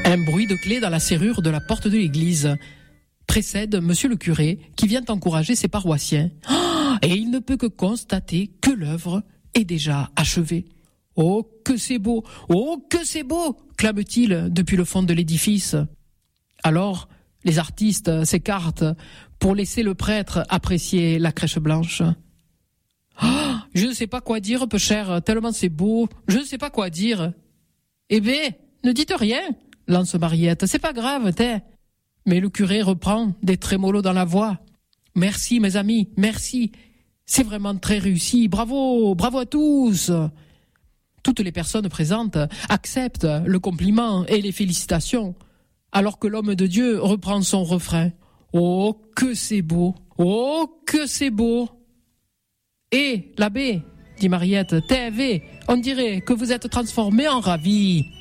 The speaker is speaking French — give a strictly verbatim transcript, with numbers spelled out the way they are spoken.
Un bruit de clé dans la serrure de la porte de l'église précède monsieur le curé qui vient encourager ses paroissiens. Oh, et il ne peut que constater que l'œuvre est déjà achevée. Oh, que c'est beau! Oh, que c'est beau! Clame-t-il depuis le fond de l'édifice. Alors, les artistes s'écartent pour laisser le prêtre apprécier la crèche blanche. Oh, je ne sais pas quoi dire, peu cher, tellement c'est beau. Je ne sais pas quoi dire. Eh bien, ne dites rien, lance Mariette. C'est pas grave, t'es. Mais le curé reprend des trémolos dans la voix. Merci, mes amis, merci. C'est vraiment très réussi. Bravo, bravo à tous. Toutes les personnes présentes acceptent le compliment et les félicitations, alors que l'homme de Dieu reprend son refrain. Oh, que c'est beau! Oh, que c'est beau! Eh, l'abbé, dit Mariette, T V, on dirait que vous êtes transformé en ravi.